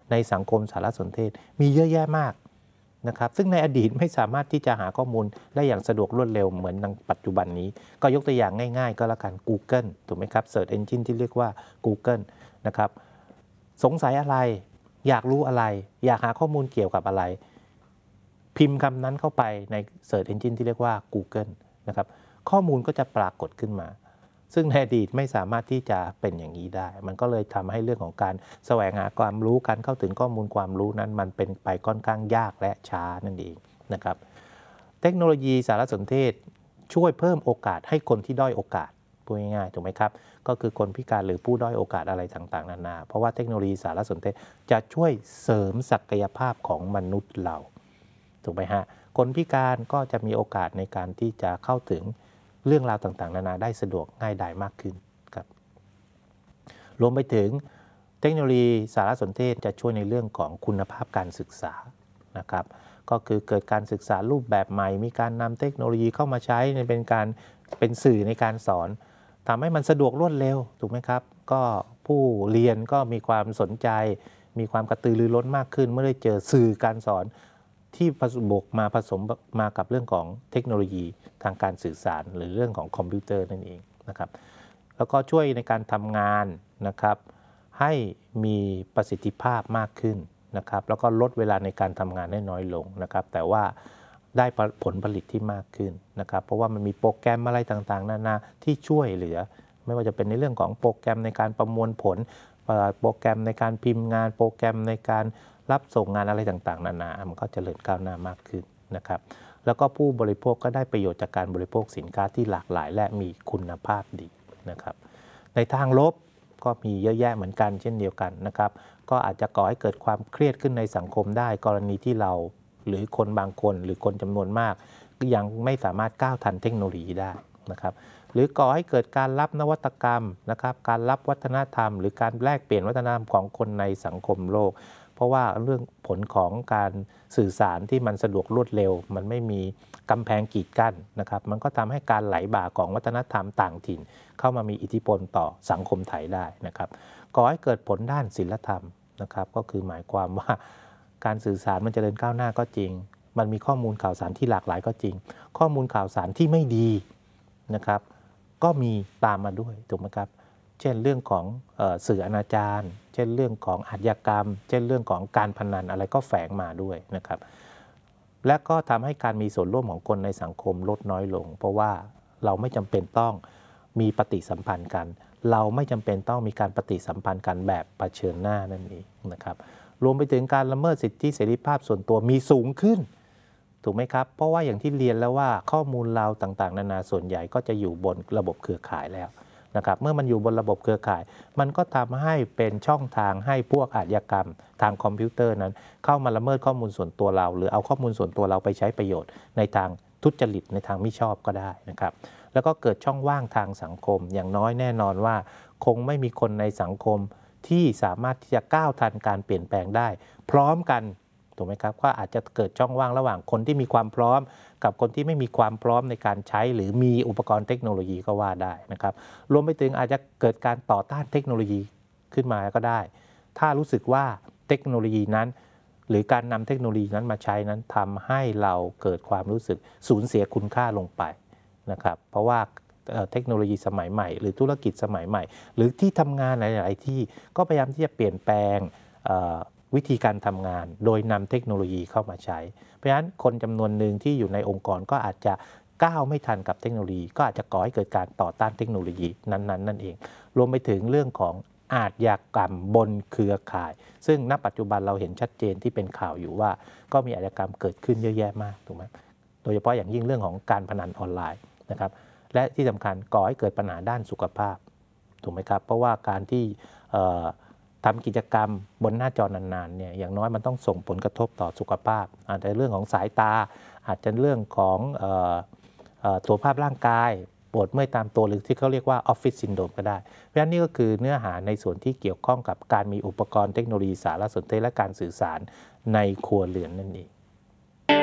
ในสังคมสารสนเทศมีเยอะแยะมากนะครับซึ่งในอดีตไม่สามารถที่จะหาข้อมูลได้อย่างสะดวกรวดเร็วเหมือนในปัจจุบันนี้ก็ยกตัวอย่างง่ายๆก็แล้วกัน Google ถูกไหมครับ Search Engine ที่เรียกว่า Google นะครับสงสัยอะไรอยากรู้อะไรอยากหาข้อมูลเกี่ยวกับอะไรพิมพ์คำนั้นเข้าไปใน Search Engine ที่เรียกว่า Google นะครับข้อมูลก็จะปรากฏขึ้นมาซึ่งในอดีตไม่สามารถที่จะเป็นอย่างนี้ได้มันก็เลยทำให้เรื่องของการแสวงหาความรู้การเข้าถึงข้อมูลความรู้นั้นมันเป็นไปค่อนข้างยากและช้านั่นเองนะครับเทคโนโลยีสารสนเทศช่วยเพิ่มโอกาสให้คนที่ด้อยโอกาสพูดง่ายๆถูกไหมครับก็คือคนพิการหรือผู้ด้อยโอกาสอะไรต่างๆนานาเพราะว่าเทคโนโลยีสารสนเทศจะช่วยเสริมศักยภาพของมนุษย์เราถูกไหมฮะคนพิการก็จะมีโอกาสในการที่จะเข้าถึงเรื่องราวต่างๆนานาได้สะดวกง่ายดายมากขึ้นครับรวมไปถึงเทคโนโลยีสารสนเทศจะช่วยในเรื่องของคุณภาพการศึกษานะครับก็คือเกิดการศึกษารูปแบบใหม่มีการนำเทคโนโลยีเข้ามาใช้เป็นสื่อในการสอนทำให้มันสะดวกรวดเร็วถูกไหมครับก็ผู้เรียนก็มีความสนใจมีความกระตือรือร้นมากขึ้นเมื่อได้เจอสื่อการสอนที่ผสมมากับเรื่องของเทคโนโลยีทางการสื่อสารหรือเรื่องของคอมพิวเตอร์นั่นเองนะครับแล้วก็ช่วยในการทำงานนะครับให้มีประสิทธิภาพมากขึ้นนะครับแล้วก็ลดเวลาในการทำงานได้น้อยลงนะครับแต่ว่าได้ผลผลิตที่มากขึ้นนะครับเพราะว่ามันมีโปรแกรมอะไรต่างๆนานาที่ช่วยเหลือไม่ว่าจะเป็นในเรื่องของโปรแกรมในการประมวลผลโปรแกรมในการพิมพ์งานโปรแกรมในการรับส่งงานอะไรต่างๆนานามันก็เจริญก้าวหน้ามากขึ้นนะครับแล้วก็ผู้บริโภคก็ได้ประโยชน์จากการบริโภคสินค้าที่หลากหลายและมีคุณภาพดีนะครับในทางลบก็มีเยอะแยะเหมือนกันเช่นเดียวกันนะครับก็อาจจะก่อให้เกิดความเครียดขึ้นในสังคมได้กรณีที่เราหรือคนบางคนหรือคนจำนวนมากก็ยังไม่สามารถก้าวทันเทคโนโลยีได้นะครับหรือก่อให้เกิดการรับนวัตกรรมนะครับการรับวัฒนธรรมหรือการแลกเปลี่ยนวัฒนธรรมของคนในสังคมโลกเพราะว่าเรื่องผลของการสื่อสารที่มันสะดวกรวดเร็วมันไม่มีกำแพงกีดกั้นนะครับมันก็ทำให้การไหลบ่าของวัฒนธรรมต่างถิ่นเข้ามามีอิทธิพลต่อสังคมไทยได้นะครับก่อให้เกิดผลด้านศีลธรรมนะครับก็คือหมายความว่าการสื่อสารมันเจริญก้าวหน้าก็จริงมันมีข้อมูลข่าวสารที่หลากหลายก็จริงข้อมูลข่าวสารที่ไม่ดีนะครับก็มีตามมาด้วยถูกไหมครับเช่นเรื่องของสื่ออนาจารเช่นเรื่องของอาชญากรรมเช่นเรื่องของการพนันอะไรก็แฝงมาด้วยนะครับและก็ทำให้การมีส่วนร่วมของคนในสังคมลดน้อยลงเพราะว่าเราไม่จำเป็นต้องมีปฏิสัมพันธ์กันเราไม่จำเป็นต้องมีการปฏิสัมพันธ์กันแบบเผชิญหน้านั่นเองนะครับรวมไปถึงการละเมิดสิทธิเสรีภาพส่วนตัวมีสูงขึ้นถูกไหมครับเพราะว่าอย่างที่เรียนแล้วว่าข้อมูลเราต่างๆนานาส่วนใหญ่ก็จะอยู่บนระบบเครือข่ายแล้วนะครับเมื่อมันอยู่บนระบบเครือข่ายมันก็ทำให้เป็นช่องทางให้พวกอาชญากรรมทางคอมพิวเตอร์นั้นเข้ามาละเมิดข้อมูลส่วนตัวเราหรือเอาข้อมูลส่วนตัวเราไปใช้ประโยชน์ในทางทุจริตในทางไม่ชอบก็ได้นะครับแล้วก็เกิดช่องว่างทางสังคมอย่างน้อยแน่นอนว่าคงไม่มีคนในสังคมที่สามารถที่จะก้าวทันการเปลี่ยนแปลงได้พร้อมกันถูกไหมครับว่าอาจจะเกิดช่องว่างระหว่างคนที่มีความพร้อมกับคนที่ไม่มีความพร้อมในการใช้หรือมีอุปกรณ์เทคโนโลยีก็ว่าได้นะครับรวมไปถึงอาจจะเกิดการต่อต้านเทคโนโลยีขึ้นมาก็ได้ถ้ารู้สึกว่าเทคโนโลยีนั้นหรือการนำเทคโนโลยีนั้นมาใช้นั้นทำให้เราเกิดความรู้สึกสูญเสียคุณค่าลงไปนะครับเพราะว่าเทคโนโลยีสมัยใหม่หรือธุรกิจสมัยใหม่หรือที่ทำงานหลายๆที่ก็พยายามที่จะเปลี่ยนแปลงวิธีการทำงานโดยนำเทคโนโลยีเข้ามาใช้เพราะฉะนั้นคนจำนวนหนึ่งที่อยู่ในองค์กรก็อาจจะก้าวไม่ทันกับเทคโนโลยีก็อาจจะก่อให้เกิดการต่อต้านเทคโนโลยีนั้นนั่นเองรวมไปถึงเรื่องของอาชญากรรมบนเครือข่ายซึ่งณปัจจุบันเราเห็นชัดเจนที่เป็นข่าวอยู่ว่าก็มีอาชญากรรมเกิดขึ้นเยอะแยะมากถูกไหมโดยเฉพาะอย่างยิ่งเรื่องของการพนันออนไลน์นะครับและที่สำคัญก่อให้เกิดปัญหาด้านสุขภาพถูกไหมครับเพราะว่าการที่ทำกิจกรรมบนหน้าจอนานๆเนี่ยอย่างน้อยมันต้องส่งผลกระทบต่อสุขภาพอาจจะเรื่องของสายตาอาจจะเรื่องของสุขภาพร่างกายปวดเมื่อยตามตัวหรือที่เขาเรียกว่าออฟฟิศซินโดรมก็ได้เพราะฉะนั้นนี่ก็คือเนื้อหาในส่วนที่เกี่ยวข้องกับการมีอุปกรณ์เทคโนโลยีสารสนเทศและการสื่อสารในครัวเรือนนั่นเอง